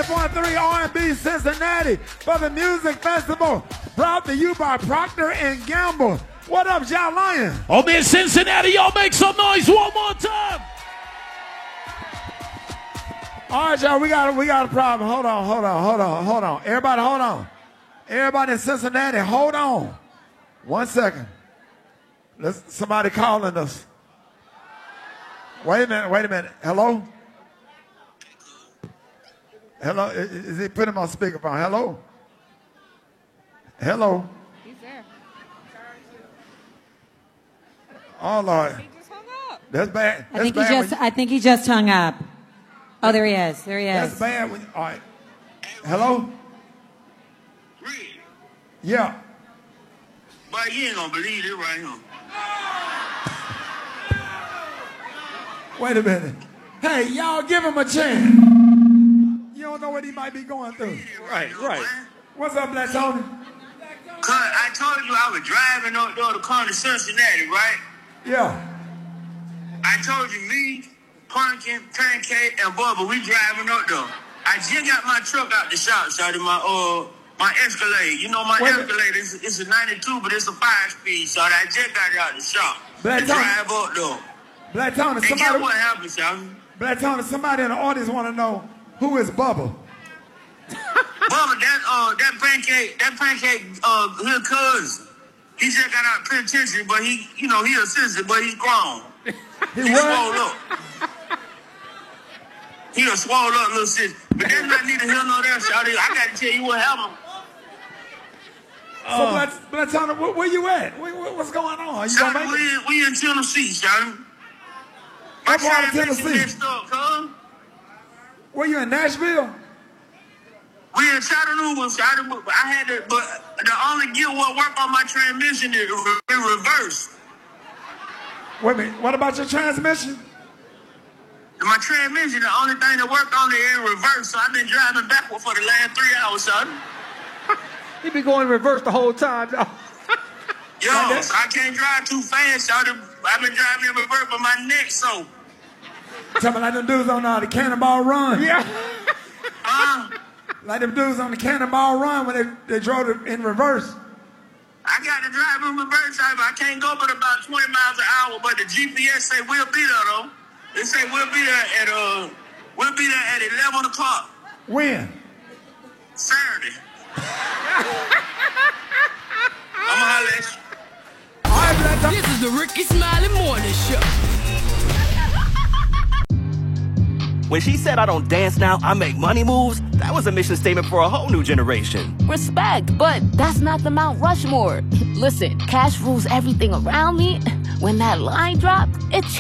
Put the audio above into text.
95.3 R&B Cincinnati for the Music Festival. Brought to you by Procter & Gamble. What up, y'all Lion? Oh, man, Cincinnati, y'all make some noise one more time. All right, y'all, we got a problem. Hold on. Everybody, hold on. Everybody in Cincinnati, hold on. 1 second. Somebody calling us. Wait a minute. Hello? Hello? Is he putting him on speakerphone? Hello? Hello? He's there. Oh, Lord. He just hung up. That's bad. I think he just hung up. Oh, there he is. That's bad. All right. Hello? Yeah. But you ain't gonna believe it right here. Wait a minute. Hey, y'all give him a chance. You don't know what he might be going through. Right. What's up, Black Tony? I told you I was driving up there to come to Cincinnati, right? Yeah. I told you me, Pumpkin, Pancake, and Bubba, we driving up there. I just got my truck out the shop, shawty, my Escalade. You know my Escalade, it's a 92, but it's a 5-speed, shawty. I just got it out the shop. Black Tony. Drive up there. Black Tony, And guess what happened, shawty? Black Tony, somebody in the audience want to know who is Bubba. Bubba, that pancake, his cousin. He just got out of penitentiary, but he a citizen, but he's grown. He swole up. He a swole up little citizen. But that's not neither here nor there, shawty. I got to tell you what happened. So Black Tony, where you at? What's going on? Are you Shawty, gonna make it? we in Tennessee, shawty. What part of Tennessee? Tennessee? Where you in Nashville? We in Chattanooga, shawty. But the only gear what work on my transmission is in reverse. Wait a minute. What about your transmission? My transmission, the only thing that worked on it in reverse, so I've been driving backward for the last 3 hours, son. He been going reverse the whole time, though. Yo, so I can't drive too fast, y'all. I've been driving in reverse, but my neck, so. Tell me like them dudes on the Cannonball Run. Yeah. Like them dudes on the Cannonball Run when they drove it in reverse. I got to drive in reverse, but I can't go but about 20 miles an hour, but the GPS say we'll be there, though. They say we'll be there at 11 o'clock. When? Saturday. I'm gonna holler at you. This is the Ricky Smiley Morning Show. When she said I don't dance now, I make money moves, that was a mission statement for a whole new generation. Respect, but that's not the Mount Rushmore. Listen, cash rules everything around me. When that line dropped, it